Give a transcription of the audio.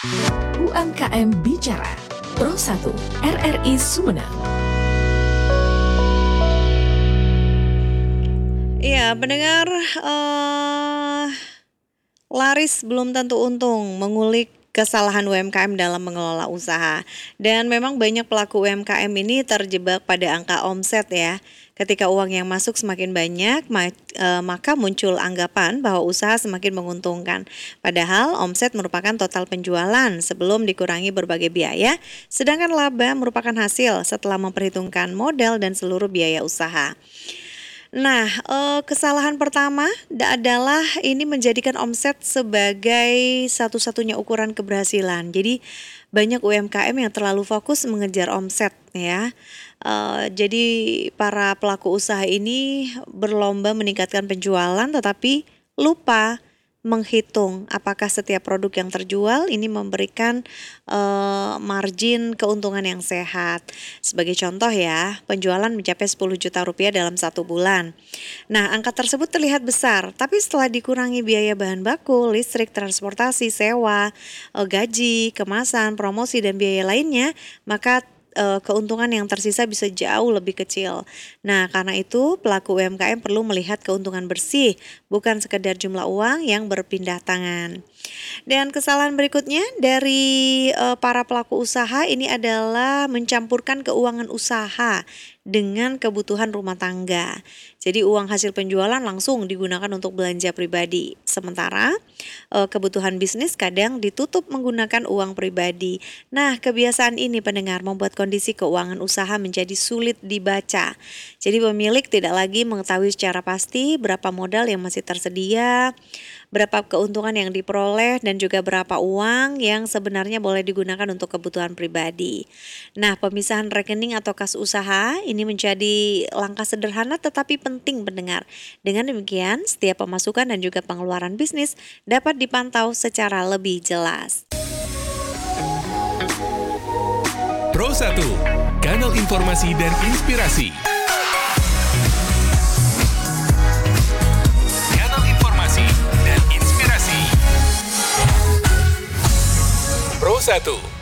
UMKM Bicara Pro 1 RRI Sumeneb. Iya, pendengar, laris belum tentu untung, mengulik kesalahan UMKM dalam mengelola usaha. Dan memang banyak pelaku UMKM ini terjebak pada angka omset ya. Ketika uang yang masuk semakin banyak, maka muncul anggapan bahwa usaha semakin menguntungkan. Padahal omset merupakan total penjualan sebelum dikurangi berbagai biaya, sedangkan laba merupakan hasil setelah memperhitungkan modal dan seluruh biaya usaha. Nah, kesalahan pertama adalah ini menjadikan omset sebagai satu-satunya ukuran keberhasilan. Jadi banyak UMKM yang terlalu fokus mengejar omset ya. Jadi para pelaku usaha ini berlomba meningkatkan penjualan tetapi lupa menghitung apakah setiap produk yang terjual ini memberikan margin keuntungan yang sehat. Sebagai contoh ya, penjualan mencapai 10 juta rupiah dalam 1 bulan. Nah, angka tersebut terlihat besar, tapi setelah dikurangi biaya bahan baku, listrik, transportasi, sewa, gaji, kemasan, promosi, dan biaya lainnya, maka keuntungan yang tersisa bisa jauh lebih kecil. Nah, karena itu pelaku UMKM perlu melihat keuntungan bersih, bukan sekedar jumlah uang yang berpindah tangan. Dan kesalahan berikutnya dari para pelaku usaha ini adalah mencampurkan keuangan usaha dengan kebutuhan rumah tangga. Jadi uang hasil penjualan langsung digunakan untuk belanja pribadi. Sementara kebutuhan bisnis kadang ditutup menggunakan uang pribadi. Nah, kebiasaan ini pendengar membuat kondisi keuangan usaha menjadi sulit dibaca. Jadi pemilik tidak lagi mengetahui secara pasti berapa modal yang masih tersedia, berapa keuntungan yang diperoleh, dan juga berapa uang yang sebenarnya boleh digunakan untuk kebutuhan pribadi. Nah, pemisahan rekening atau kas usaha ini menjadi langkah sederhana tetapi penting pendengar. Dengan demikian, setiap pemasukan dan juga pengeluaran bisnis dapat dipantau secara lebih jelas. Pro 1, kanal informasi dan inspirasi. Kanal informasi dan inspirasi. Pro 1.